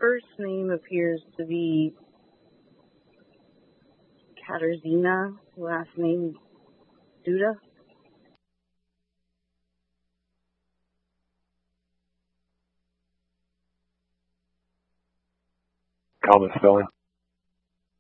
first name appears to be Katarzyna, last name Duda. Common spelling.